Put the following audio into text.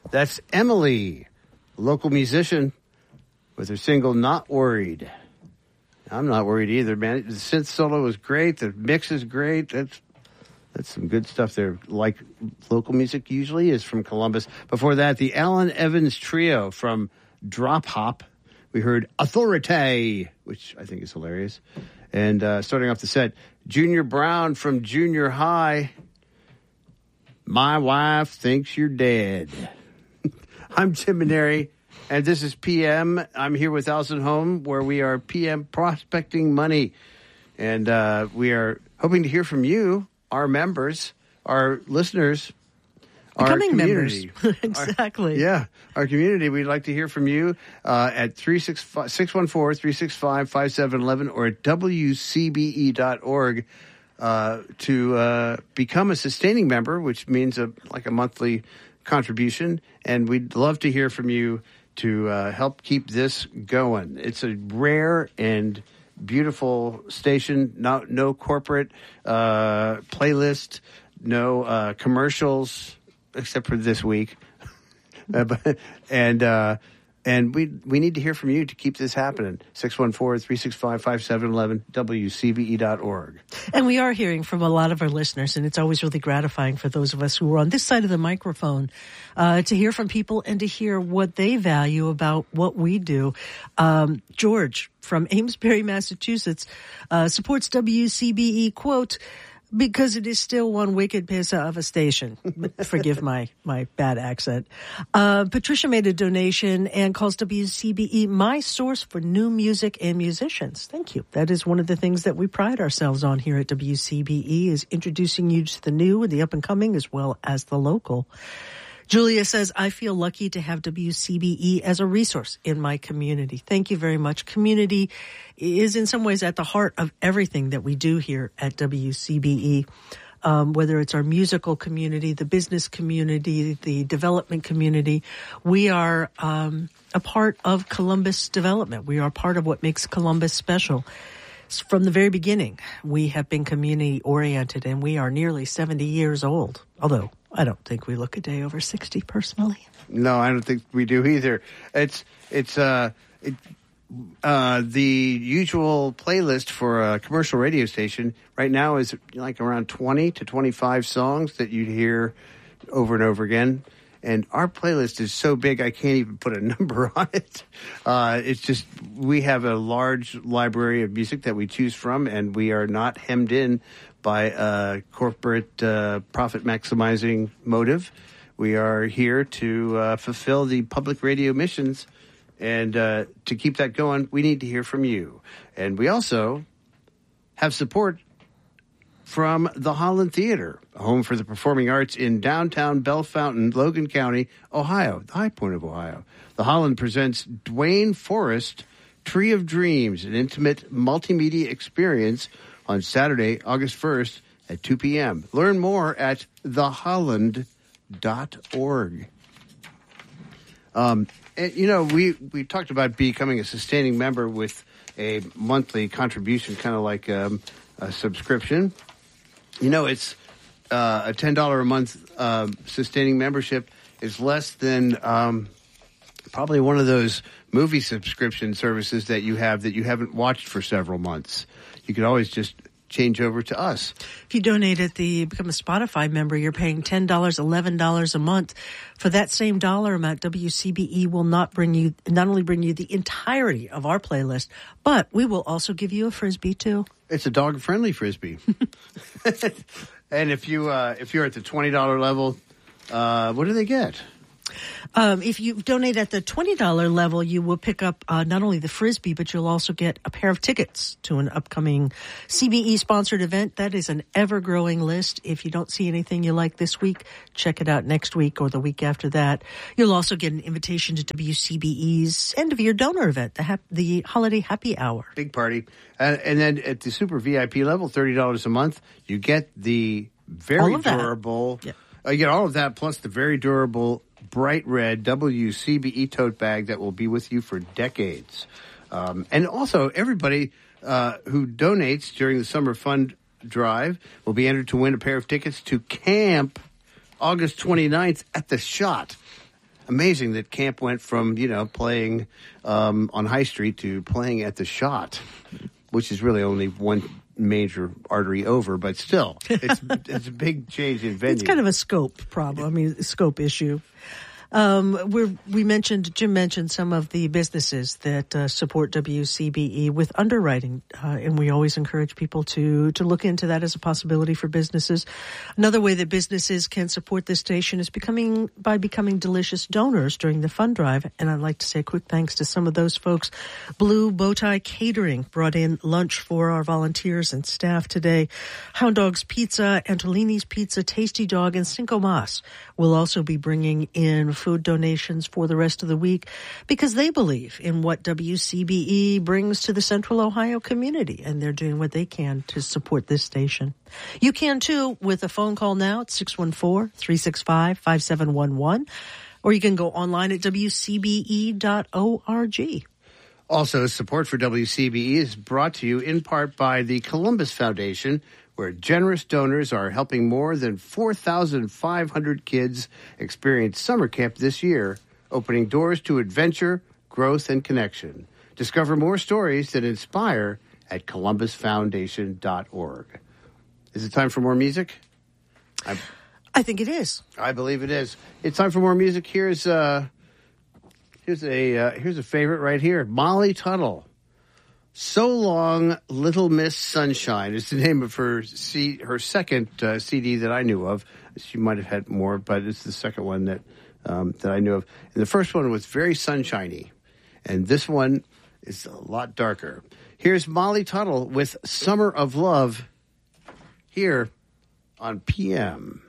That's Emily, local musician, with her single Not Worried. I'm not worried either, man. The synth solo is great. The mix is great. That's some good stuff there, like local music usually is from Columbus. Before that, the Alan Evans Trio from Drop Hop. We heard Authority, which I think is hilarious. And starting off the set, Junior Brown from Junior High. My wife thinks you're dead. I'm Tim Maneri, and this is PM. I'm here with Allison Holm, where we are PM prospecting money. And we are hoping to hear from you, our members, our listeners, becoming our community. Members. Exactly. Our community. We'd like to hear from you at 614-365-5711 or at WCBE.org to become a sustaining member, which means like a monthly contribution. And we'd love to hear from you to help keep this going. It's a rare and beautiful station. No corporate playlist, no commercials, except for this week. And we need to hear from you to keep this happening. 614-365-5711, WCBE.org. And we are hearing from a lot of our listeners, and it's always really gratifying for those of us who are on this side of the microphone to hear from people and to hear what they value about what we do. George from Amesbury, Massachusetts, supports WCBE, quote, because it is still one wicked pissa of a station. Forgive my bad accent. Patricia made a donation and calls WCBE my source for new music and musicians. Thank you. That is one of the things that we pride ourselves on here at WCBE, is introducing you to the new and the up and coming as well as the local. Julia says, I feel lucky to have WCBE as a resource in my community. Thank you very much. Community is in some ways at the heart of everything that we do here at WCBE, whether it's our musical community, the business community, the development community. We are a part of Columbus development. We are part of what makes Columbus special. From the very beginning, we have been community-oriented, and we are nearly 70 years old, although I don't think we look a day over 60 personally. No, I don't think we do either. It's the usual playlist for a commercial radio station right now is like around 20 to 25 songs that you hear over and over again. And our playlist is so big, I can't even put a number on it. It's just, we have a large library of music that we choose from, and we are not hemmed in by a corporate profit maximizing motive. We are here to fulfill the public radio missions, and to keep that going, we need to hear from you. And we also have support from the Holland Theater, a home for the performing arts in downtown Bellefontaine, Logan County, Ohio, the high point of Ohio. The Holland presents Dwayne Forrest, Tree of Dreams, an intimate multimedia experience on Saturday, August 1st at 2 p.m. Learn more at theholland.org. We talked about becoming a sustaining member with a monthly contribution, kind of like a subscription. It's a $10 a month sustaining membership is less than probably one of those movie subscription services that you have that you haven't watched for several months. You could always just change over to us. If you donate become a Spotify member, you're paying $10, $11 a month. For that same dollar amount, WCBE will not only bring you the entirety of our playlist, but we will also give you a Frisbee too. It's a dog-friendly Frisbee. And if you're at the $20 level, what do they get? If you donate at the $20 level, you will pick up not only the Frisbee, but you'll also get a pair of tickets to an upcoming CBE-sponsored event. That is an ever-growing list. If you don't see anything you like this week, check it out next week or the week after that. You'll also get an invitation to WCBE's end-of-year donor event, the Holiday Happy Hour. Big party. And then at the super VIP level, $30 a month, you get the very durable... Yeah. You get all of that plus the very durable bright red WCBE tote bag that will be with you for decades. And also, everybody who donates during the Summer Fund Drive will be entered to win a pair of tickets to camp August 29th at the Shot. amazing that camp went from, playing on High Street to playing at the Shot, which is really only one major artery over, but still, it's a big change in venue. It's kind of a scope problem, scope issue. Jim mentioned some of the businesses that support WCBE with underwriting, and we always encourage people to look into that as a possibility for businesses. Another way that businesses can support this station is by becoming delicious donors during the fund drive, and I'd like to say a quick thanks to some of those folks. Blue Bowtie Catering brought in lunch for our volunteers and staff today. Hound Dog's Pizza, Antolini's Pizza, Tasty Dog, and Cinco Mas will also be bringing in food donations for the rest of the week because they believe in what WCBE brings to the Central Ohio community, and they're doing what they can to support this station. You can too with a phone call now at 614-365-5711, or you can go online at wcbe.org. Also, support for WCBE is brought to you in part by the Columbus Foundation, where generous donors are helping more than 4,500 kids experience summer camp this year, opening doors to adventure, growth, and connection. Discover more stories that inspire at columbusfoundation.org. Is it time for more music? I think it is. I believe it is. It's time for more music. Here's a favorite right here. Molly Tuttle. So Long, Little Miss Sunshine is the name of her second CD that I knew of. She might have had more, but it's the second one that I knew of. And the first one was very sunshiny, and this one is a lot darker. Here's Molly Tuttle with Summer of Love here on PM.